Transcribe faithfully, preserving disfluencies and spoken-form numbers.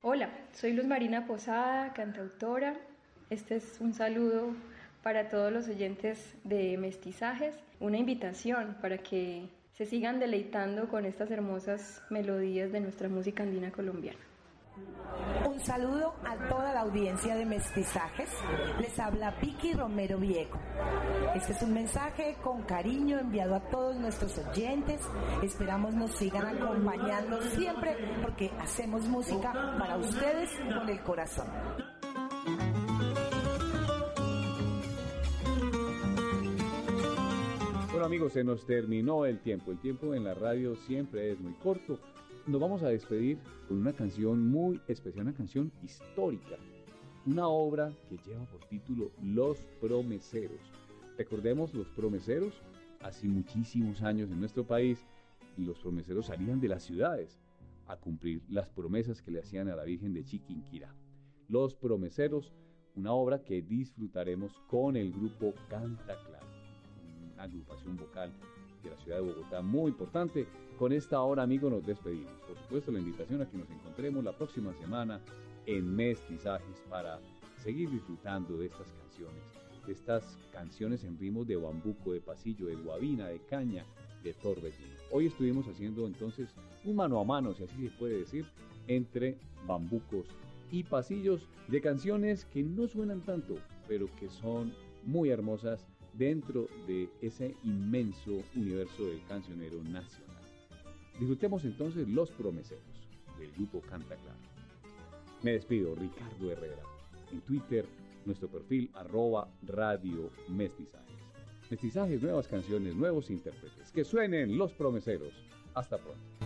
Hola, soy Luz Marina Posada, cantautora. Este es un saludo para todos los oyentes de Mestizajes, una invitación para que se sigan deleitando con estas hermosas melodías de nuestra música andina colombiana. Un saludo a toda la audiencia de Mestizajes. Les habla Vicky Romero Viejo. Este es un mensaje con cariño enviado a todos nuestros oyentes. Esperamos nos sigan acompañando siempre porque hacemos música para ustedes con el corazón. Bueno amigos, se nos terminó el tiempo. El tiempo en la radio siempre es muy corto. Nos vamos a despedir con una canción muy especial, una canción histórica, una obra que lleva por título Los Promeseros. Recordemos, los promeseros, hace muchísimos años en nuestro país, los promeseros salían de las ciudades a cumplir las promesas que le hacían a la Virgen de Chiquinquirá. Los Promeseros, una obra que disfrutaremos con el grupo Canta Claro, una agrupación vocal de la ciudad de Bogotá muy importante. Con esta hora, amigos, nos despedimos. Por supuesto, la invitación a que nos encontremos la próxima semana en Mestizajes para seguir disfrutando de estas canciones, de estas canciones en ritmos de bambuco, de pasillo, de guabina, de caña, de torbellino. Hoy estuvimos haciendo entonces un mano a mano, si así se puede decir, entre bambucos y pasillos de canciones que no suenan tanto, pero que son muy hermosas dentro de ese inmenso universo del cancionero nacional. Disfrutemos entonces Los Promeseros del grupo Canta Claro. Me despido, Ricardo Herrera. En Twitter, nuestro perfil arroba Radio Mestizajes. Mestizajes, nuevas canciones, nuevos intérpretes. Que suenen Los Promeseros. Hasta pronto.